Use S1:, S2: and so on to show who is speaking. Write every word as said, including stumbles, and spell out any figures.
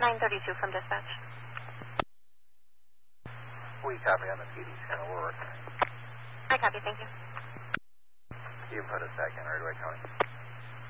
S1: nine thirty-two from dispatch.
S2: We copy on the P D scanner. We're working.
S1: I copy, thank you.
S2: You put us back in right away, Tony.